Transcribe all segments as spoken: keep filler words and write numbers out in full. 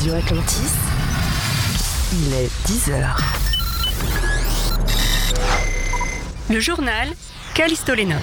Radio Atlantis, il est dix heures. Le journal Callisto Lenov.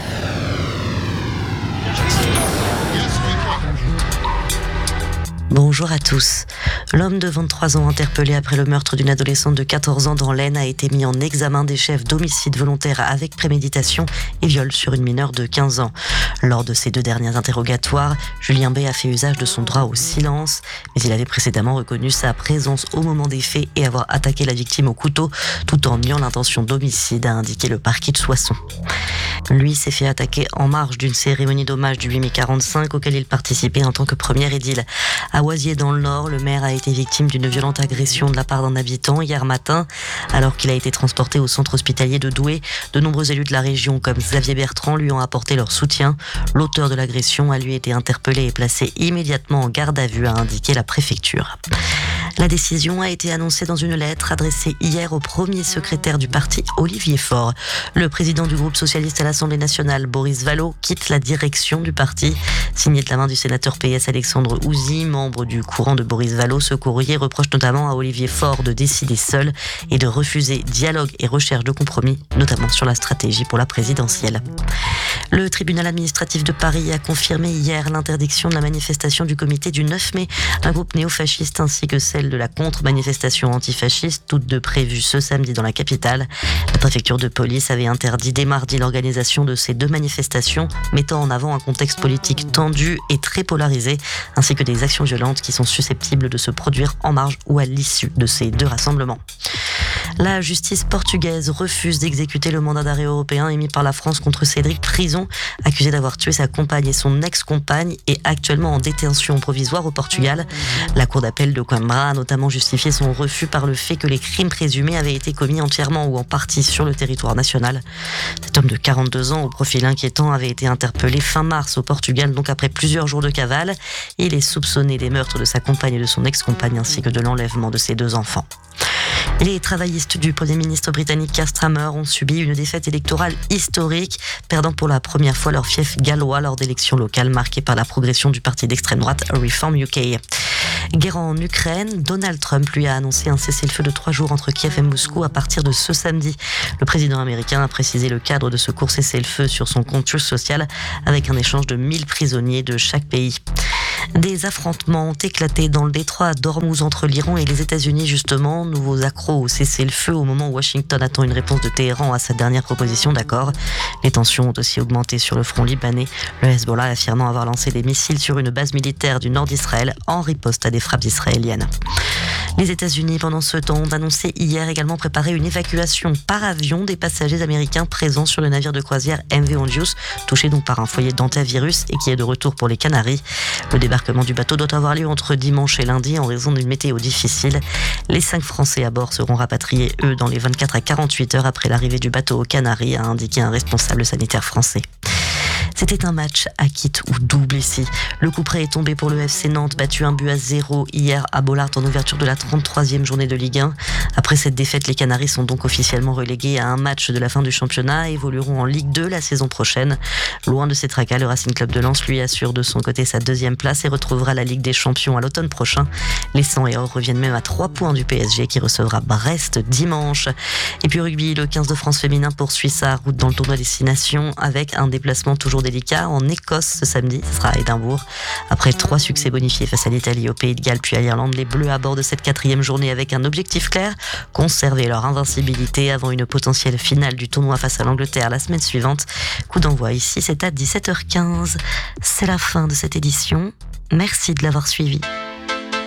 Bonjour à tous. L'homme de vingt-trois ans interpellé après le meurtre d'une adolescente de quatorze ans dans l'Aisne a été mis en examen des chefs d'homicide volontaire avec préméditation et viol sur une mineure de quinze ans. Lors de ces deux derniers interrogatoires, Julien B a fait usage de son droit au silence, mais il avait précédemment reconnu sa présence au moment des faits et avoir attaqué la victime au couteau tout en niant l'intention d'homicide, a indiqué le parquet de Soissons. Lui s'est fait attaquer en marge d'une cérémonie d'hommage du huit mai quarante-cinq auquel il participait en tant que premier édile. À Oisier dans le Nord, le maire a été victime d'une violente agression de la part d'un habitant hier matin. Alors qu'il a été transporté au centre hospitalier de Douai, de nombreux élus de la région comme Xavier Bertrand lui ont apporté leur soutien. L'auteur de l'agression a lui été interpellé et placé immédiatement en garde à vue, a indiqué la préfecture. La décision a été annoncée dans une lettre adressée hier au premier secrétaire du parti, Olivier Faure. Le président du groupe socialiste à l'Assemblée nationale, Boris Vallaud, quitte la direction du parti. Signé de la main du sénateur P S Alexandre Ouzy, membre du courant de Boris Vallaud, ce courrier reproche notamment à Olivier Faure de décider seul et de refuser dialogue et recherche de compromis, notamment sur la stratégie pour la présidentielle. Le tribunal administratif de Paris a confirmé hier l'interdiction de la manifestation du comité du neuf mai, un groupe néofasciste, ainsi que celle de la contre-manifestation antifasciste, toutes deux prévues ce samedi dans la capitale. La préfecture de police avait interdit dès mardi l'organisation de ces deux manifestations, mettant en avant un contexte politique tendu et très polarisé, ainsi que des actions violentes qui sont susceptibles de se produire en marge ou à l'issue de ces deux rassemblements. La justice portugaise refuse d'exécuter le mandat d'arrêt européen émis par la France contre Cédric Prison, accusé d'avoir tué sa compagne et son ex-compagne et actuellement en détention provisoire au Portugal. La cour d'appel de Coimbra a notamment justifié son refus par le fait que les crimes présumés avaient été commis entièrement ou en partie sur le territoire national. Cet homme de quarante-deux ans au profil inquiétant avait été interpellé fin mars au Portugal, donc après plusieurs jours de cavale. Il est soupçonné des meurtres de sa compagne et de son ex-compagne ainsi que de l'enlèvement de ses deux enfants. Les travaillistes du Premier ministre britannique Keir Starmer ont subi une défaite électorale historique, perdant pour la première fois leur fief gallois lors d'élections locales marquées par la progression du parti d'extrême droite Reform U K. Guerre en Ukraine, Donald Trump lui a annoncé un cessez-le-feu de trois jours entre Kiev et Moscou à partir de ce samedi. Le président américain a précisé le cadre de ce court cessez-le-feu sur son compte Truth Social avec un échange de mille prisonniers de chaque pays. Des affrontements ont éclaté dans le détroit d'Ormuz entre l'Iran et les États-Unis justement, nouveaux accros au cessez-le-feu au moment où Washington attend une réponse de Téhéran à sa dernière proposition d'accord. Les tensions ont aussi augmenté sur le front libanais, le Hezbollah affirmant avoir lancé des missiles sur une base militaire du nord d'Israël en riposte à des frappes israéliennes. Les États-Unis, pendant ce temps, ont annoncé hier également préparer une évacuation par avion des passagers américains présents sur le navire de croisière M V Hondius, touché donc par un foyer d'antivirus et qui est de retour pour les Canaries. Le débarquement du bateau doit avoir lieu entre dimanche et lundi en raison d'une météo difficile. Les cinq Français à bord seront rapatriés, eux, dans les vingt-quatre à quarante-huit heures après l'arrivée du bateau aux Canaries, a indiqué un responsable sanitaire français. C'était un match à quitte ou double ici. Le coup près est tombé pour le F C Nantes, battu un but à zéro hier à Bollaert en ouverture de la trente-troisième journée de Ligue un. Après cette défaite, les Canaries sont donc officiellement relégués à un match de la fin du championnat et évolueront en Ligue deux la saison prochaine. Loin de ses tracas, le Racing Club de Lens lui assure de son côté sa deuxième place et retrouvera la Ligue des Champions à l'automne prochain. Les Sang et Or reviennent même à trois points du P S G qui recevra Brest dimanche. Et puis rugby, le quinze de France féminin poursuit sa route dans le tournoi Destination avec un déplacement toujours délicat en Écosse ce samedi, ce sera à Édimbourg. Après trois succès bonifiés face à l'Italie, au Pays de Galles puis à l'Irlande, les Bleus abordent cette quatrième journée avec un objectif clair, conserver leur invincibilité avant une potentielle finale du tournoi face à l'Angleterre la semaine suivante. Coup d'envoi ici, c'est à dix-sept heures quinze. C'est la fin de cette édition. Merci de l'avoir suivi.